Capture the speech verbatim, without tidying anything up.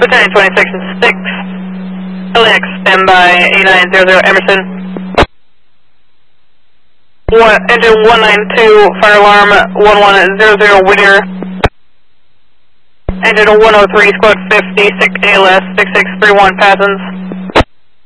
Battalion twenty section six, L A X, standby eight nine zero zero Emerson. One, engine one nine two, fire alarm one one zero zero Whittier. Engine one oh three, squad fifty, six A L S, six six three one, passings.